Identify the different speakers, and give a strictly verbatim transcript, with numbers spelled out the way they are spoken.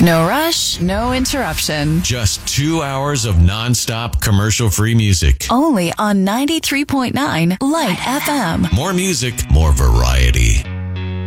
Speaker 1: No rush, no interruption.
Speaker 2: Just two hours of nonstop commercial-free music.
Speaker 1: Only on ninety-three point nine Light F M.
Speaker 2: More music, more variety.